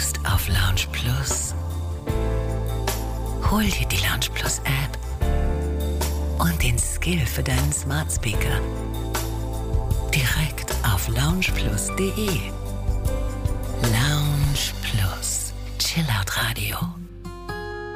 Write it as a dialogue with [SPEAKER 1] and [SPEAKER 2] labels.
[SPEAKER 1] Lust auf Lounge Plus? Hol dir die Lounge Plus App und den Skill für deinen Smart Speaker direkt auf loungeplus.de. Lounge Plus, Chillout Radio.